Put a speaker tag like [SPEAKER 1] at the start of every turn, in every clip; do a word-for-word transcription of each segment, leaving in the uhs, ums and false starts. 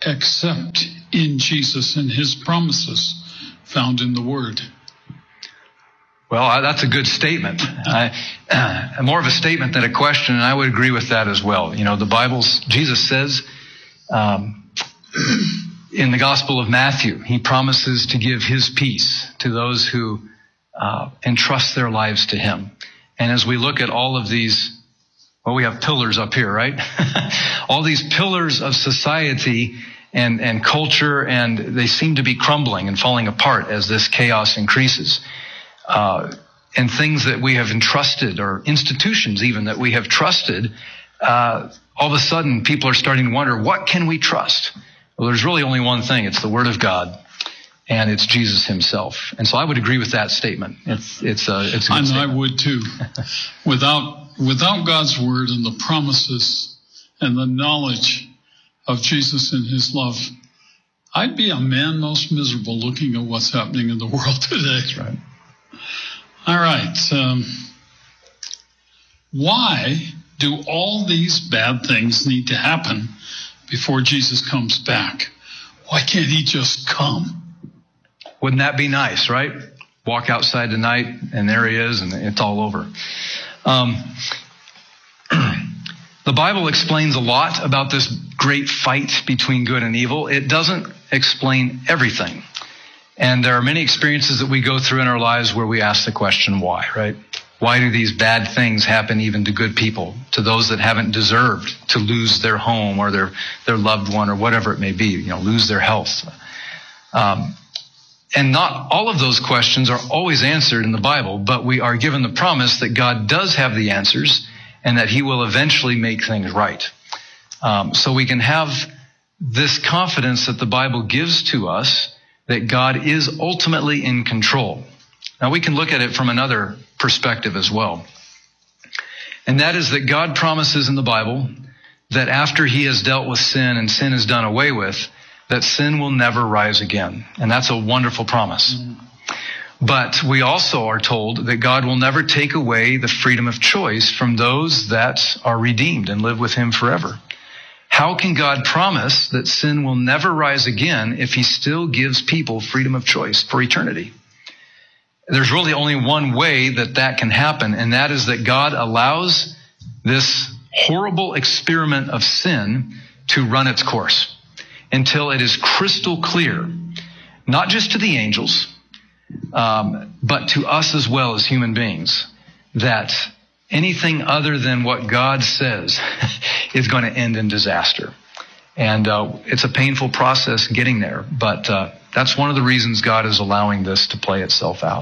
[SPEAKER 1] except in Jesus and his promises found in the Word.
[SPEAKER 2] Well, that's a good statement. I, uh, more of a statement than a question, and I would agree with that as well. You know, the Bible's, Jesus says um, in the Gospel of Matthew, he promises to give his peace to those who uh, entrust their lives to him. And as we look at all of these, well, we have pillars up here, right? All these pillars of society and, and culture, and they seem to be crumbling and falling apart as this chaos increases. Uh, and things that we have entrusted, or institutions even that we have trusted, uh, all of a sudden people are starting to wonder, what can we trust? Well, there's really only one thing. It's the Word of God, and it's Jesus himself. And so I would agree with that statement. It's it's a, it's a good
[SPEAKER 1] and
[SPEAKER 2] statement.
[SPEAKER 1] I would too. Without without God's Word and the promises and the knowledge of Jesus and his love, I'd be a man most miserable looking at what's happening in the world today.
[SPEAKER 2] That's right.
[SPEAKER 1] All right. Um, why do all these bad things need to happen before Jesus comes back? Why can't he just come?
[SPEAKER 2] Wouldn't that be nice, right? Walk outside tonight, and there he is, and it's all over. Um, the Bible explains a lot about this great fight between good and evil. It doesn't explain everything. And there are many experiences that we go through in our lives where we ask the question, why, right? Why do these bad things happen even to good people, to those that haven't deserved to lose their home or their, their loved one or whatever it may be, you know, lose their health? Um, and not all of those questions are always answered in the Bible, but we are given the promise that God does have the answers and that he will eventually make things right. Um, so we can have this confidence that the Bible gives to us that God is ultimately in control. Now we can look at it from another perspective as well. And that is that God promises in the Bible that after he has dealt with sin and sin is done away with, that sin will never rise again. And that's a wonderful promise. Mm. But we also are told that God will never take away the freedom of choice from those that are redeemed and live with him forever. How can God promise that sin will never rise again if he still gives people freedom of choice for eternity? There's really only one way that that can happen, and that is that God allows this horrible experiment of sin to run its course until it is crystal clear, not just to the angels, um, but to us as well as human beings, that anything other than what God says is going to end in disaster. And uh, it's a painful process getting there, but uh, that's one of the reasons God is allowing this to play itself out.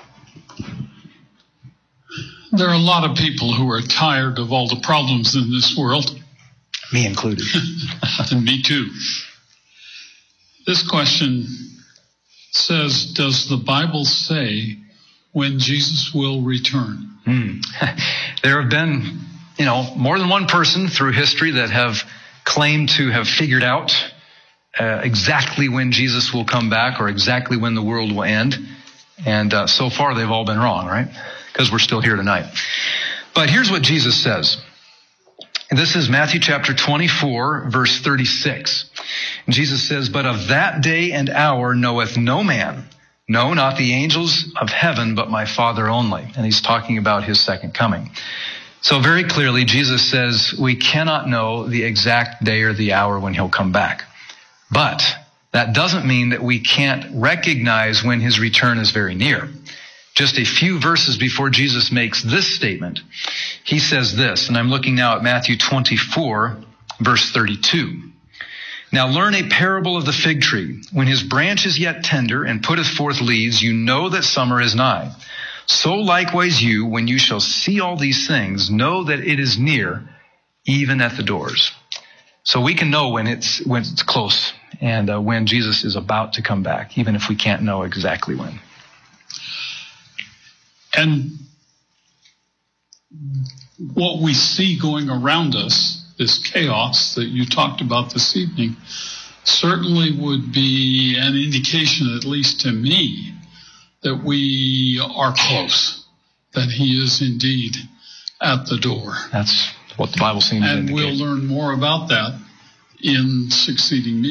[SPEAKER 1] There are a lot of people who are tired of all the problems in this world.
[SPEAKER 2] Me included.
[SPEAKER 1] And me too. This question says, does the Bible say when Jesus will return?
[SPEAKER 2] Mm. There have been, you know, more than one person through history that have claimed to have figured out uh, exactly when Jesus will come back or exactly when the world will end. And uh, so far they've all been wrong, right? Because we're still here tonight. But here's what Jesus says. And this is Matthew chapter twenty-four, verse thirty-six. And Jesus says, but of that day and hour knoweth no man, no, not the angels of heaven, but my Father only. And he's talking about his second coming. So very clearly, Jesus says we cannot know the exact day or the hour when he'll come back. But that doesn't mean that we can't recognize when his return is very near. Just a few verses before Jesus makes this statement, he says this, and I'm looking now at Matthew twenty-four, verse thirty-two. Now learn a parable of the fig tree. When his branch is yet tender and putteth forth leaves, you know that summer is nigh. So likewise you, when you shall see all these things, know that it is near, even at the doors. So we can know when it's when it's close and uh, when Jesus is about to come back, even if we can't know exactly when.
[SPEAKER 1] And what we see going around us, this chaos that you talked about this evening, certainly would be an indication, at least to me, that we are close, that he is indeed at the door.
[SPEAKER 2] That's what the Bible seems to indicate.
[SPEAKER 1] And we'll learn more about that in succeeding meetings.